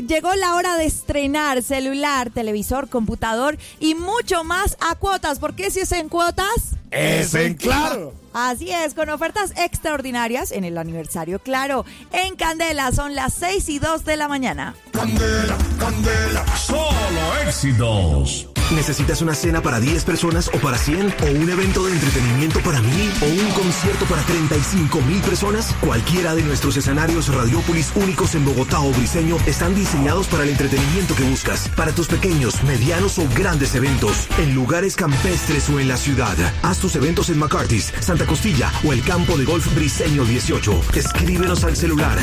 llegó la hora de estrenar celular, televisor, computador y mucho más a cuotas. ¿Por qué si es en cuotas? ¡Es en Claro! Así es, con ofertas extraordinarias en el aniversario Claro. En Candela son las 6:02 de la mañana. Candela, Candela, solo éxitos. ¿Necesitas una cena para 10 personas o para 100? ¿O un evento de entretenimiento para 1000? ¿O un concierto para 35,000 personas? Cualquiera de nuestros escenarios Radiópolis únicos en Bogotá o Briseño están diseñados para el entretenimiento que buscas. Para tus pequeños, medianos o grandes eventos. En lugares campestres o en la ciudad. Haz tus eventos en McCarthy's, Santa Costilla o el campo de golf Briseño 18. Escríbenos al celular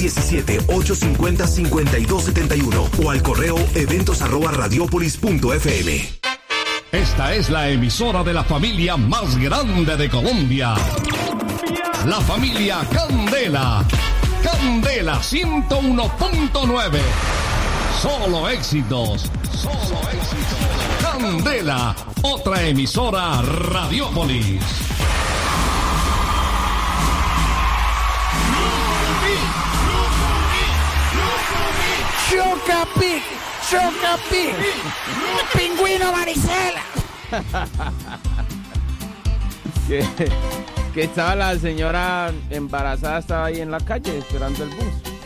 317-850-5271 o al correo eventos@radiopolis.fm. Esta es la emisora de la familia más grande de Colombia. La familia Candela. Candela 101.9. Solo éxitos. Solo éxitos. Candela, otra emisora Radiópolis. ¡Chocapic! ¡Chocapic! ¡Pingüino varicela! que estaba la señora embarazada, estaba ahí en la calle esperando el bus.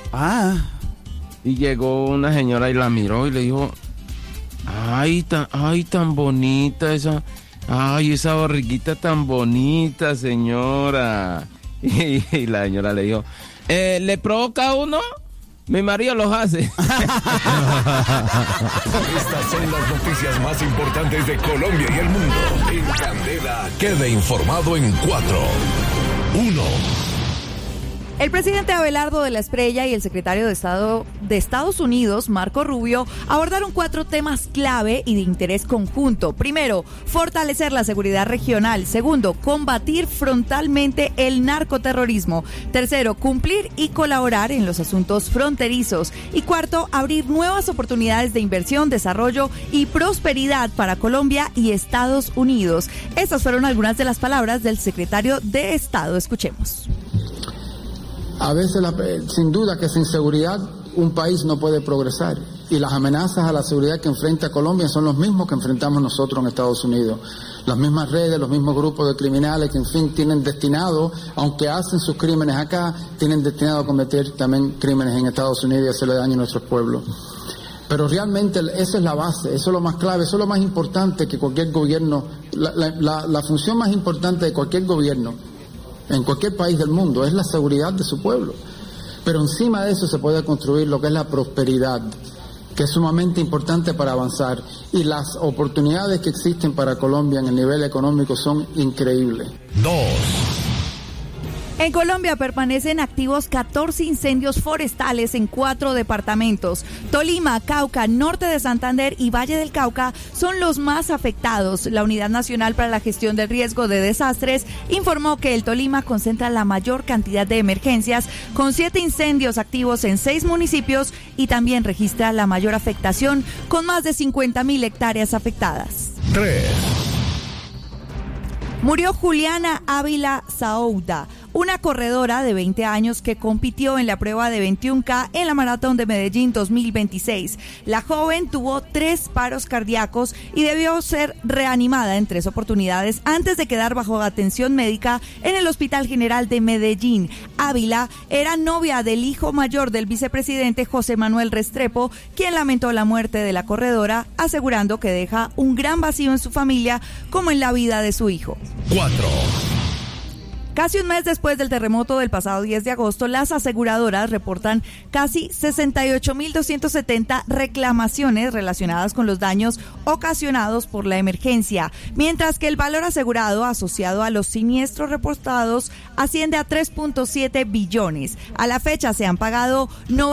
Y llegó una señora y la miró y le dijo: ay, tan bonita esa, esa barriguita tan bonita, señora. Y la señora le dijo: ¿le provoca uno? Mi marido los hace. Estas son las noticias más importantes de Colombia y el mundo. En Candela, quede informado en 4, 1. El presidente Abelardo de la Espriella y el secretario de Estado de Estados Unidos, Marco Rubio, abordaron 4 temas clave y de interés conjunto. Primero, fortalecer la seguridad regional. Segundo, combatir frontalmente el narcoterrorismo. Tercero, cumplir y colaborar en los asuntos fronterizos. Y cuarto, abrir nuevas oportunidades de inversión, desarrollo y prosperidad para Colombia y Estados Unidos. Estas fueron algunas de las palabras del secretario de Estado. Escuchemos. A veces, sin duda que sin seguridad un país no puede progresar, y las amenazas a la seguridad que enfrenta Colombia son los mismos que enfrentamos nosotros en Estados Unidos. Las mismas redes, los mismos grupos de criminales que, en fin, tienen destinado, aunque hacen sus crímenes acá, tienen destinado a cometer también crímenes en Estados Unidos y hacerle daño a nuestros pueblos. Pero realmente esa es la base, eso es lo más clave, eso es lo más importante que cualquier gobierno, la función más importante de cualquier gobierno en cualquier país del mundo es la seguridad de su pueblo. Pero encima de eso se puede construir lo que es la prosperidad, que es sumamente importante para avanzar, y las oportunidades que existen para Colombia en el nivel económico son increíbles. 2. En Colombia permanecen activos 14 incendios forestales en 4 departamentos. Tolima, Cauca, Norte de Santander y Valle del Cauca son los más afectados. La Unidad Nacional para la Gestión del Riesgo de Desastres informó que el Tolima concentra la mayor cantidad de emergencias, con 7 incendios activos en 6 municipios, y también registra la mayor afectación, con más de 50.000 hectáreas afectadas. 3. Murió Juliana Ávila Saouda, una corredora de 20 años que compitió en la prueba de 21K en la Maratón de Medellín 2026. La joven tuvo 3 paros cardíacos y debió ser reanimada en 3 oportunidades antes de quedar bajo atención médica en el Hospital General de Medellín. Ávila era novia del hijo mayor del vicepresidente José Manuel Restrepo, quien lamentó la muerte de la corredora, asegurando que deja un gran vacío en su familia como en la vida de su hijo. 4. Casi un mes después del terremoto del pasado 10 de agosto, las aseguradoras reportan casi 68.270 reclamaciones relacionadas con los daños ocasionados por la emergencia, mientras que el valor asegurado asociado a los siniestros reportados asciende a 3.7 billones. A la fecha se han pagado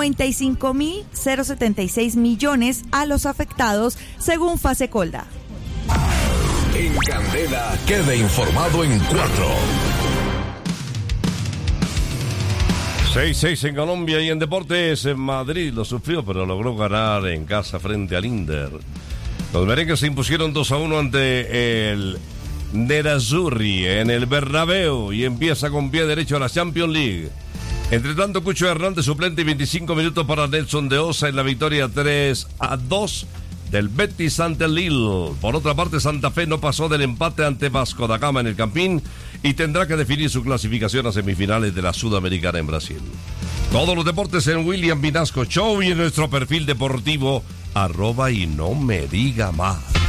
95.076 millones a los afectados, según Fasecolda. En Candela, quede informado en 4. 6-6 en Colombia. Y en deportes, en Madrid lo sufrió, pero logró ganar en casa frente al Inter. Los merengues se impusieron 2-1 ante el Nerazzurri en el Bernabéu y empieza con pie derecho a la Champions League. Entre tanto, Cucho Hernández suplente y 25 minutos para Nelson de Osa en la victoria 3-2 del Betis ante el Lille. Por otra parte, Santa Fe no pasó del empate ante Vasco da Gama en el Campín y tendrá que definir su clasificación a semifinales de la Sudamericana en Brasil. Todos los deportes en William Vinasco Show y en nuestro perfil deportivo @y no me diga más.